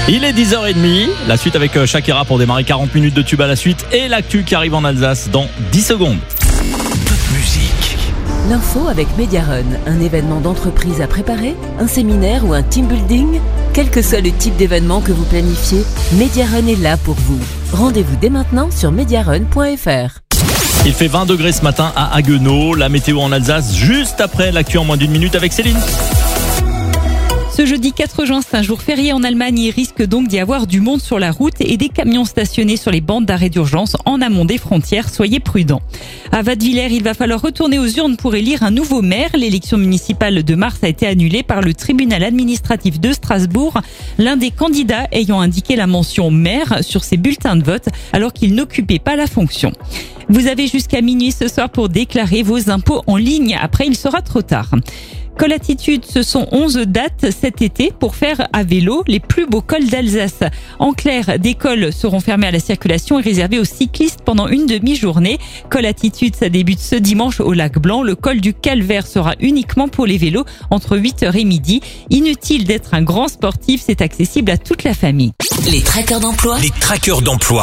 Il est 10h30, la suite avec Shakira pour démarrer 40 minutes de tube à la suite et l'actu qui arrive en Alsace dans 10 secondes. Toute musique. L'info avec Mediarun, un événement d'entreprise à préparer, un séminaire ou un team building. Quel que soit le type d'événement que vous planifiez, Mediarun est là pour vous. Rendez-vous dès maintenant sur mediarun.fr. Il fait 20 degrés ce matin à Haguenau, la météo en Alsace juste après l'actu en moins d'une minute avec Céline. Ce jeudi 4 juin, c'est un jour férié en Allemagne. Il risque donc d'y avoir du monde sur la route et des camions stationnés sur les bandes d'arrêt d'urgence en amont des frontières. Soyez prudents. À Wattwiller, il va falloir retourner aux urnes pour élire un nouveau maire. L'élection municipale de mars a été annulée par le tribunal administratif de Strasbourg. L'un des candidats ayant indiqué la mention maire sur ses bulletins de vote alors qu'il n'occupait pas la fonction. Vous avez jusqu'à minuit ce soir pour déclarer vos impôts en ligne. Après, il sera trop tard. Colatitude, ce sont 11 dates cet été pour faire à vélo les plus beaux cols d'Alsace. En clair, des cols seront fermés à la circulation et réservés aux cyclistes pendant une demi-journée. Colatitude, ça débute ce dimanche au Lac Blanc. Le col du Calvaire sera uniquement pour les vélos entre 8h et midi. Inutile d'être un grand sportif, c'est accessible à toute la famille. Les trackers d'emploi.